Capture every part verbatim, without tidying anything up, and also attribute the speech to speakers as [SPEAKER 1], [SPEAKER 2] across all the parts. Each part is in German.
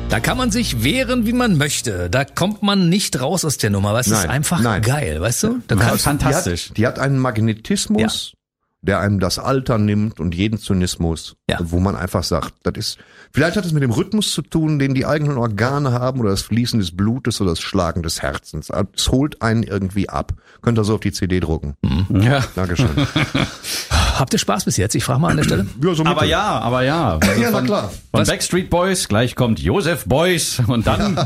[SPEAKER 1] Da kann man sich wehren, wie man möchte. Da kommt man nicht raus aus der Nummer. Das ist einfach
[SPEAKER 2] nein.
[SPEAKER 1] geil, weißt du? Da
[SPEAKER 3] Ja,
[SPEAKER 1] kannst,
[SPEAKER 3] fantastisch.
[SPEAKER 2] Die hat, die hat einen Magnetismus, der einem das Alter nimmt und jeden Zynismus,
[SPEAKER 1] Ja.
[SPEAKER 2] wo man einfach sagt, das ist, vielleicht hat es mit dem Rhythmus zu tun, den die eigenen Organe haben oder das Fließen des Blutes oder das Schlagen des Herzens. Es holt einen irgendwie ab. Könnt ihr so auf die C D drucken.
[SPEAKER 1] Mhm.
[SPEAKER 3] Ja.
[SPEAKER 2] Dankeschön.
[SPEAKER 1] habt ihr Spaß bis jetzt? Ich frage mal an der Stelle.
[SPEAKER 2] Ja, so
[SPEAKER 3] Aber
[SPEAKER 2] mittel.
[SPEAKER 3] ja, aber ja. Also
[SPEAKER 2] Ja, na
[SPEAKER 3] von,
[SPEAKER 2] klar.
[SPEAKER 3] Von Backstreet Boys, gleich kommt Joseph Beuys und dann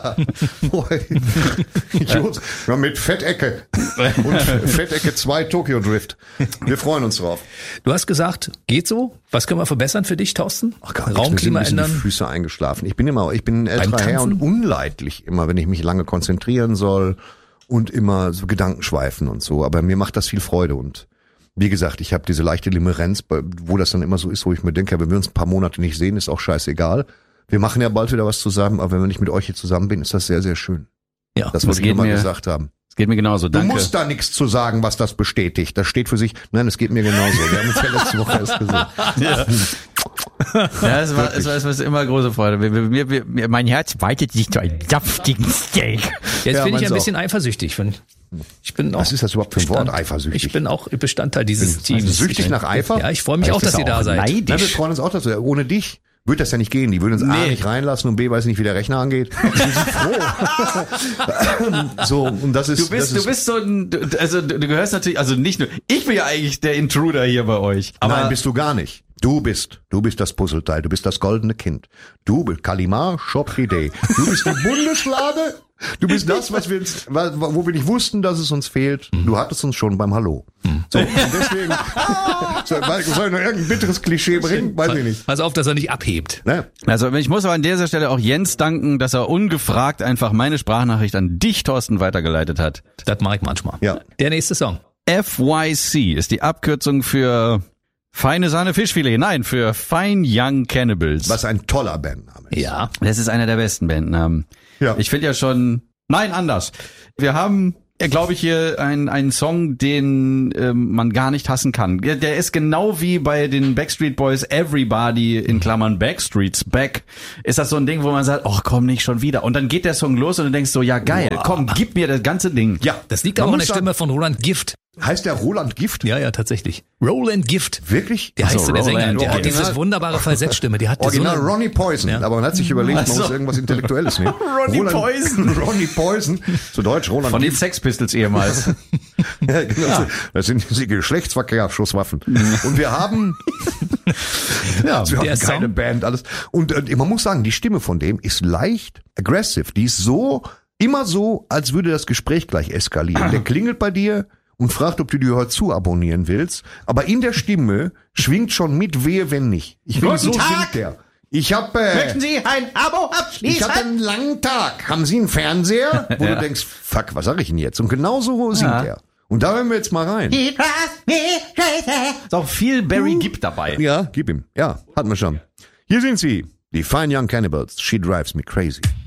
[SPEAKER 2] ja, mit Fettecke und Fettecke zwei Tokyo Drift. Wir freuen uns drauf.
[SPEAKER 1] Du hast gesagt, geht so? Was können wir verbessern für dich, Thorsten?
[SPEAKER 2] Ach Gott,
[SPEAKER 1] Raumklima
[SPEAKER 2] mir sind ein bisschen
[SPEAKER 1] ändern?
[SPEAKER 2] die Füße eingeschlafen. Ich bin immer, ich bin ein älterer
[SPEAKER 1] Beim
[SPEAKER 2] Herr und
[SPEAKER 1] Tanzen?
[SPEAKER 2] unleidlich immer, wenn ich mich lange konzentrieren soll und immer so Gedanken schweifen und so. Aber mir macht das viel Freude und wie gesagt, ich habe diese leichte Limerenz, wo das dann immer so ist, wo ich mir denke, wenn wir uns ein paar Monate nicht sehen, ist auch scheißegal. Wir machen ja bald wieder was zusammen, aber wenn wir nicht mit euch hier zusammen bin, ist das sehr, sehr schön.
[SPEAKER 1] Ja.
[SPEAKER 2] Das wollte ich
[SPEAKER 3] geht
[SPEAKER 2] immer
[SPEAKER 3] mir-
[SPEAKER 2] gesagt haben.
[SPEAKER 3] es geht mir genauso.
[SPEAKER 2] Du
[SPEAKER 3] Danke.
[SPEAKER 2] musst da nichts zu sagen, was das bestätigt. Das steht für sich. Nein, es geht mir genauso. Wir haben uns ja letzte Woche erst gesehen.
[SPEAKER 3] Ja, es war, es war, es war immer große Freude. Mir, mir, mir, mir, mein Herz weitet sich zu einem saftigen Steak.
[SPEAKER 1] Jetzt
[SPEAKER 2] Ja,
[SPEAKER 1] bin ich
[SPEAKER 2] meins
[SPEAKER 1] ein bisschen eifersüchtig. Von, ich bin auch
[SPEAKER 2] Was ist das überhaupt für ein Wort,
[SPEAKER 1] Bestand-
[SPEAKER 2] eifersüchtig?
[SPEAKER 1] Ich bin auch Bestandteil dieses
[SPEAKER 2] Bin-
[SPEAKER 1] Teams.
[SPEAKER 2] süchtig
[SPEAKER 1] Ich-
[SPEAKER 2] nach Eifer?
[SPEAKER 1] Ja, ich freue mich
[SPEAKER 3] Vielleicht
[SPEAKER 1] auch, dass
[SPEAKER 3] ist
[SPEAKER 1] ihr
[SPEAKER 3] er
[SPEAKER 1] da
[SPEAKER 3] auch
[SPEAKER 1] seid.
[SPEAKER 3] neidisch.
[SPEAKER 2] Nein, wir freuen uns auch dazu. Ohne dich würde das ja nicht gehen. Die würden uns A
[SPEAKER 3] Nee.
[SPEAKER 2] nicht reinlassen und B weiß nicht, wie der Rechner angeht. Wir sind froh. So, und das ist,
[SPEAKER 3] Du bist,
[SPEAKER 2] das ist
[SPEAKER 3] du bist so ein, du- also du, du gehörst natürlich, also nicht nur, ich bin ja eigentlich der Intruder hier bei euch. Aber
[SPEAKER 2] Nein, bist du gar nicht. Du bist, du bist das Puzzleteil, du bist das goldene Kind. Du bist Kalimar Schopridee. Du bist die Bundeslade. Du bist das, was wir uns, wo wir nicht wussten, dass es uns fehlt. Du hattest uns schon beim Hallo. So, und deswegen, soll, soll ich noch irgendein bitteres Klischee bringen? Weiß ich nicht.
[SPEAKER 1] Pass auf, dass er nicht abhebt.
[SPEAKER 2] Ne?
[SPEAKER 3] Also ich muss aber an dieser Stelle auch Jens danken, dass er ungefragt einfach meine Sprachnachricht an dich, Thorsten, weitergeleitet hat.
[SPEAKER 1] Das mache ich manchmal.
[SPEAKER 2] Ja.
[SPEAKER 1] Der nächste Song.
[SPEAKER 3] F Y C ist die Abkürzung für Feine Sahne Fischfilet. Nein, für Fine Young Cannibals.
[SPEAKER 2] Was ein toller Bandname ist.
[SPEAKER 1] Ja.
[SPEAKER 3] Das ist einer der besten Bandnamen.
[SPEAKER 2] Ja.
[SPEAKER 3] Ich finde ja schon, nein, anders. Wir haben, glaube ich, hier einen einen Song, den ähm, man gar nicht hassen kann. Der, der ist genau wie bei den Backstreet Boys Everybody in Klammern Backstreet's Back. Ist das so ein Ding, wo man sagt, ach komm, nicht schon wieder. Und dann geht der Song los und du denkst so, ja geil, komm, gib mir das ganze Ding.
[SPEAKER 2] Ja,
[SPEAKER 1] Das liegt
[SPEAKER 2] Man
[SPEAKER 1] auch an
[SPEAKER 2] muss
[SPEAKER 1] der Stimme von Roland Gift.
[SPEAKER 2] Heißt der Roland Gift?
[SPEAKER 1] Ja, ja, tatsächlich. Roland Gift.
[SPEAKER 2] Wirklich?
[SPEAKER 1] Der heißt
[SPEAKER 3] so,
[SPEAKER 1] so, der Sänger.
[SPEAKER 3] Roland,
[SPEAKER 1] Der hat
[SPEAKER 2] Original-
[SPEAKER 1] diese wunderbare Falsettstimme. Die hat
[SPEAKER 2] Original
[SPEAKER 1] so eine,
[SPEAKER 2] Ronnie Poison.
[SPEAKER 1] Ja.
[SPEAKER 2] Aber man hat sich überlegt, man
[SPEAKER 3] Ach so.
[SPEAKER 2] muss irgendwas Intellektuelles nehmen.
[SPEAKER 3] Ronnie Poison.
[SPEAKER 2] Ronnie Poison. Zu Deutsch Roland
[SPEAKER 3] Von den
[SPEAKER 2] Gift.
[SPEAKER 3] Sex Pistols ehemals.
[SPEAKER 2] Ja, genau. Das sind die Geschlechtsverkehrsschusswaffen. Und wir haben, ja, wir haben
[SPEAKER 1] der
[SPEAKER 2] keine
[SPEAKER 1] Song-
[SPEAKER 2] Band, alles. Und äh, man muss sagen, die Stimme von dem ist leicht aggressive. Die ist so, immer so, als würde das Gespräch gleich eskalieren. Der klingelt bei dir und fragt, ob du dir heute zu abonnieren willst. Aber in der Stimme schwingt schon mit, wehe, wenn nicht. Ich finde, so
[SPEAKER 3] Guten Tag.
[SPEAKER 2] singt der. Ich habe äh,
[SPEAKER 3] Sie ein Abo
[SPEAKER 2] ich
[SPEAKER 3] abschließen?
[SPEAKER 2] hatte einen langen Tag. Haben Sie einen Fernseher? Wo du denkst, fuck, was sag ich denn jetzt? Und genau so singt
[SPEAKER 3] Ja.
[SPEAKER 2] er. Und da hören wir jetzt mal rein.
[SPEAKER 3] Ist auch viel Barry Gibb dabei.
[SPEAKER 2] Ja, gib ihm. Ja, hatten wir schon. Hier sind sie. Die Fine Young Cannibals. She drives me crazy.